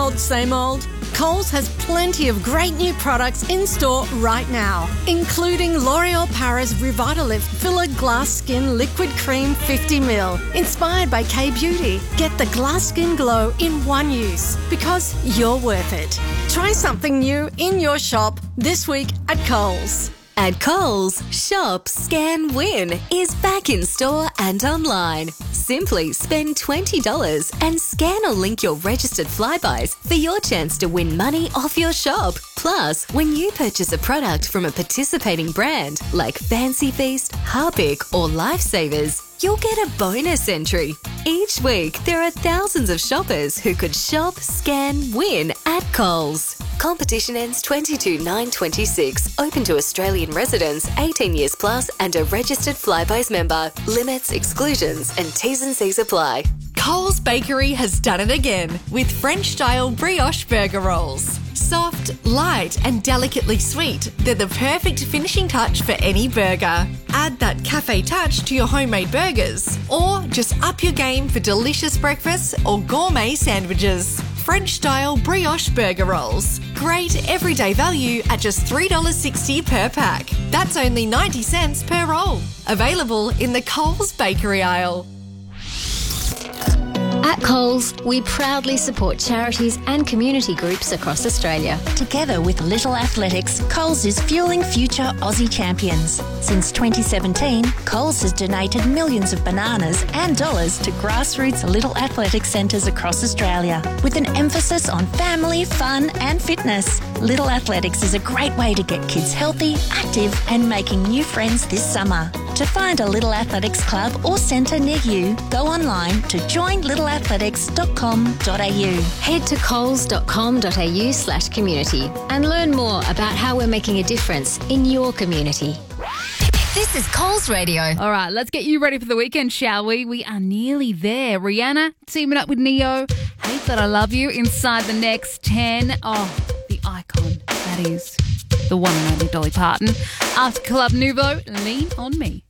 same old? Coles has plenty of great new products in store right now, including L'Oreal Paris Revitalift Filler Glass Skin Liquid Cream 50ml, inspired by K-Beauty. Get the glass skin glow in one use, because you're worth it. Try something new in your shop this week at Coles. At Coles, Shop, Scan, Win is back in store and online. Simply spend $20 and scan or link your registered Flybuys for your chance to win money off your shop. Plus, when you purchase a product from a participating brand like Fancy Feast, Harpic or Lifesavers, you'll get a bonus entry. Each week, there are thousands of shoppers who could shop, scan, win at Coles. Competition ends 22/9/26. Open to Australian residents, 18 years plus and a registered Flybuys member. Limits, exclusions and T's and C's apply. Coles Bakery has done it again with French-style brioche burger rolls. Soft, light and delicately sweet, they're the perfect finishing touch for any burger. Add that cafe touch to your homemade burgers, or just up your game for delicious breakfasts or gourmet sandwiches. French-style brioche burger rolls. Great everyday value at just $3.60 per pack. That's only 90 cents per roll. Available in the Coles Bakery aisle. At Coles, we proudly support charities and community groups across Australia. Together with Little Athletics, Coles is fueling future Aussie champions. Since 2017, Coles has donated millions of bananas and dollars to grassroots Little Athletics centres across Australia, with an emphasis on family, fun and fitness. Little Athletics is a great way to get kids healthy, active and making new friends this summer. To find a Little Athletics club or centre near you, go online to joinlittleathletics.com.au. Head to coles.com.au/community and learn more about how we're making a difference in your community. This is Coles Radio. All right, let's get you ready for the weekend, shall we? We are nearly there. Rihanna teaming up with Neo. Hate That I Love You inside the next 10. Oh, the icon. That is the one and only Dolly Parton. After Club Nouveau, Lean on Me.